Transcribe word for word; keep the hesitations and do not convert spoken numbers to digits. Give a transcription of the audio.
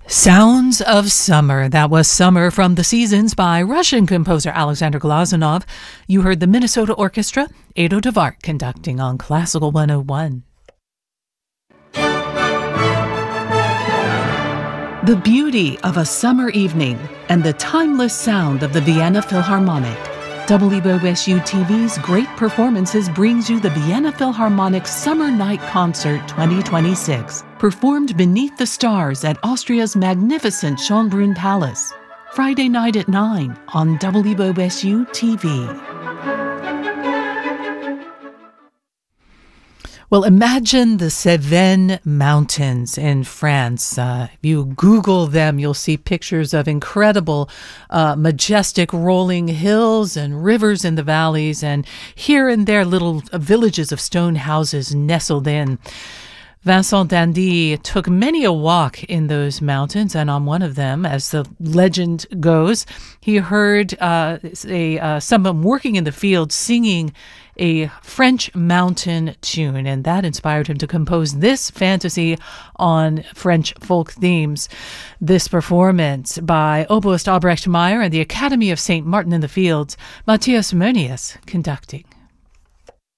Sounds of Summer. That was Summer from The Seasons by Russian composer Alexander Glazunov. You heard the Minnesota Orchestra, Ado Devart conducting on Classical one oh one. The beauty of a summer evening and the timeless sound of the Vienna Philharmonic. W O S U T V's Great Performances brings you the Vienna Philharmonic Summer Night Concert twenty twenty-six, performed beneath the stars at Austria's magnificent Schönbrunn Palace, Friday night at nine on W O S U T V. Well, imagine the Cévennes Mountains in France. Uh, if you Google them, you'll see pictures of incredible, uh, majestic rolling hills and rivers in the valleys, and here and there little villages of stone houses nestled in. Vincent d'Indy took many a walk in those mountains, and on one of them, as the legend goes, he heard uh, a uh, someone working in the field singing a French mountain tune, and that inspired him to compose this fantasy on French folk themes. This performance by Oboist Albrecht Meyer and the Academy of Saint Martin in the Fields, Matthias Moenius conducting.